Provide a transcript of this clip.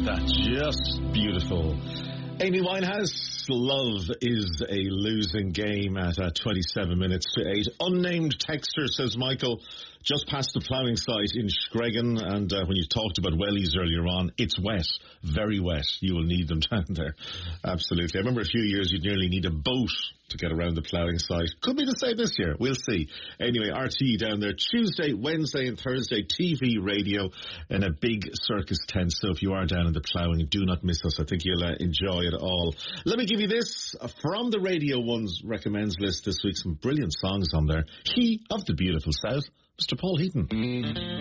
Isn't that just beautiful? Amy Winehouse, Love is a Losing Game at 27 minutes to 8. Unnamed texter, says Michael, just past the ploughing site in Screggan, and when you talked about wellies earlier on, it's wet, very wet. You will need them down there. Absolutely. I remember a few years you'd nearly need a boat to get around the ploughing site. Could be the same this year. We'll see. Anyway, RTE down there Tuesday, Wednesday and Thursday, TV, radio, and a big circus tent. So if you are down in the ploughing, do not miss us. I think you'll enjoy it all. Let me give you this from the Radio 1's recommends list this week. Some brilliant songs on there. He of the Beautiful South, Mr. Paul Heaton.